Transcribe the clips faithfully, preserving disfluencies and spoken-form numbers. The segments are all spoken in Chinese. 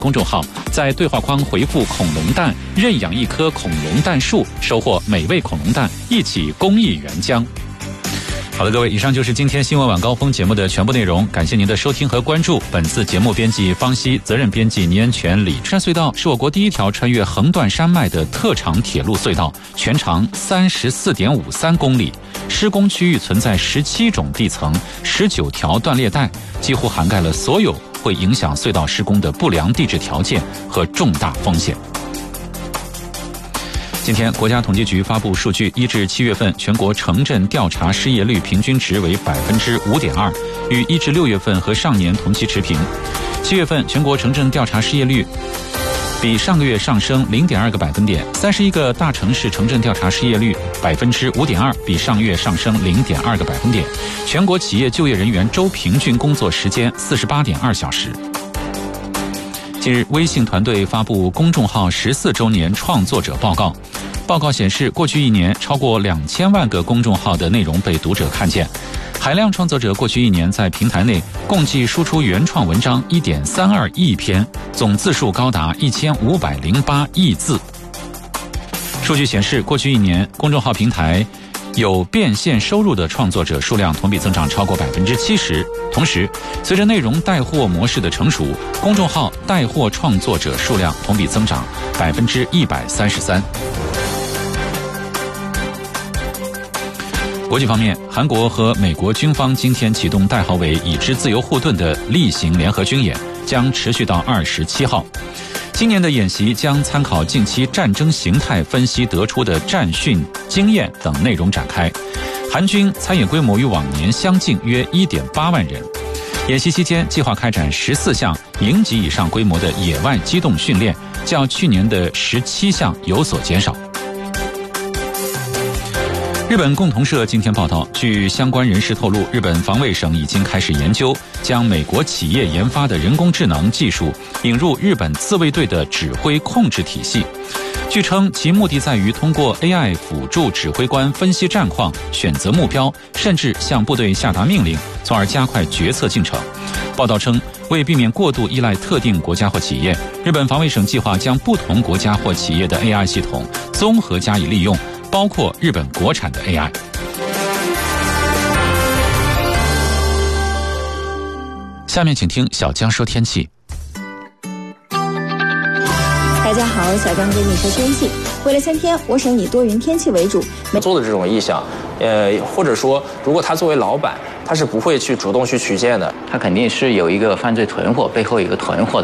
公众号，在对话框回复恐龙蛋，认养一棵恐龙蛋树，收获美味恐龙蛋，一起公益援疆。好的，各位，以上就是今天新闻晚高峰节目的全部内容，感谢您的收听和关注。本次节目编辑方希，责任编辑倪恩泉。李山隧道是我国第一条穿越横断山脉的特长铁路隧道，全长 三十四点五三公里，施工区域存在十七种地层、十九条断裂带，几乎涵盖了所有会影响隧道施工的不良地质条件和重大风险。今天，国家统计局发布数据，一至七月份全国城镇调查失业率平均值为百分之五点二，与一至六月份和上年同期持平。七月份全国城镇调查失业率比上个月上升零点二个百分点，三十一个大城市城镇调查失业率百分之五点二，比上个月上升零点二个百分点。全国企业就业人员周平均工作时间四十八点二小时。近日，微信团队发布公众号十四周年创作者报告。报告显示，过去一年，超过两千万个公众号的内容被读者看见。海量创作者过去一年在平台内共计输出原创文章 一点三二亿篇，总字数高达一千五百零八亿字。数据显示，过去一年，公众号平台有变现收入的创作者数量同比增长超过百分之七十。同时，随着内容带货模式的成熟，公众号带货创作者数量同比增长百分之一百三十三。国际方面，韩国和美国军方今天启动代号为“已知自由护盾”的例行联合军演，将持续到二十七号。今年的演习将参考近期战争形态分析得出的战训经验等内容展开。韩军参演规模与往年相近，约 一点八万人。演习期间计划开展十四项营级以上规模的野外机动训练，较去年的十七项有所减少。日本共同社今天报道，据相关人士透露，日本防卫省已经开始研究将美国企业研发的人工智能技术引入日本自卫队的指挥控制体系。据称，其目的在于通过 A I 辅助指挥官分析战况、选择目标，甚至向部队下达命令，从而加快决策进程。报道称，为避免过度依赖特定国家或企业，日本防卫省计划将不同国家或企业的 A I 系统综合加以利用，包括日本国产的 A I。 下面请听小江说天气。 大家好，小江给你说天气。未来三天，我省以多云天气为主。 做的这种意向，呃，或者说，如果他作为老板，他是不会去主动去取件的， 他肯定是有一个犯罪囤货，背后有一个囤货的。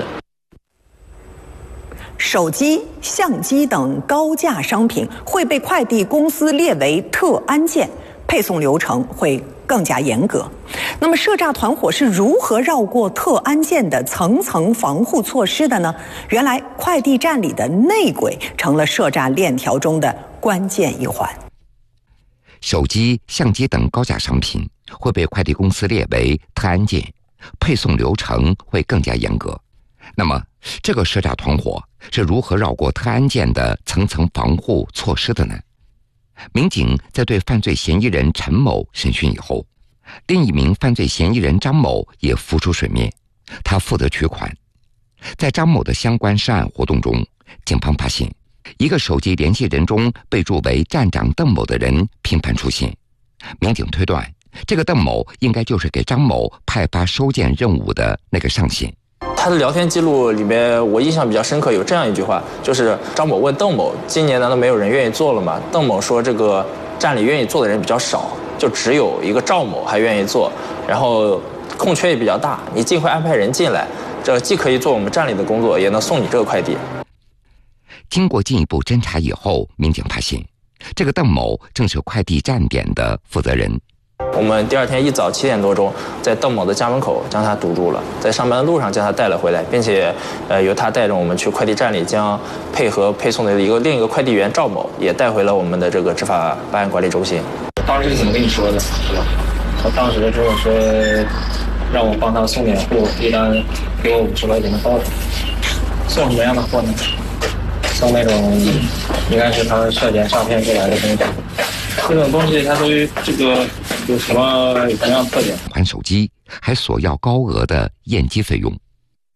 手机、相机等高价商品会被快递公司列为特安件，配送流程会更加严格。那么涉诈团伙是如何绕过特安件的层层防护措施的呢？原来快递站里的内鬼成了涉诈链条中的关键一环。 手机、相机等高价商品会被快递公司列为特安件，配送流程会更加严格。那么这个涉诈团伙是如何绕过特安件的层层防护措施的呢？民警在对犯罪嫌疑人陈某审讯以后，另一名犯罪嫌疑人张某也浮出水面，他负责取款。在张某的相关涉案活动中，警方发现一个手机联系人中备注为站长邓某的人频繁出现。民警推断，这个邓某应该就是给张某派发收件任务的那个上线。 他的聊天记录里面，我印象比较深刻，有这样一句话，就是张某问邓某：“今年难道没有人愿意做了吗？”邓某说：“这个站里愿意做的人比较少，就只有一个赵某还愿意做，然后空缺也比较大，你尽快安排人进来，这既可以做我们站里的工作，也能送你这个快递。” 经过进一步侦查以后，民警发现，这个邓某正是快递站点的负责人。 我们第二天一早七点多钟，在邓某的家门口将他堵住了，在上班的路上将他带了回来，并且，呃，由他带着我们去快递站里，将配合配送的一个另一个快递员赵某也带回了我们的这个执法办案管理中心。 当时是怎么跟你说的？是吧？他当时跟我说，让我帮他送点货，一单给我五十块钱的包子。送什么样的货呢？送那种应该是他涉嫌诈骗过来的东西。这种东西它都这个有什么什么样特点？ 还手机，还索要高额的验机费用。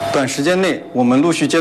短时间内，我们陆续接